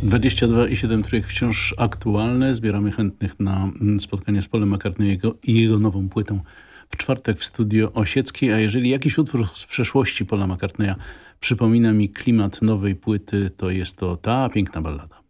22,7 trójek wciąż aktualne. Zbieramy chętnych na spotkanie z Paulem McCartney'ego i jego nową płytą w czwartek w Studio Osieckiej. A jeżeli jakiś utwór z przeszłości Paula McCartneya przypomina mi klimat nowej płyty, to jest to ta piękna ballada.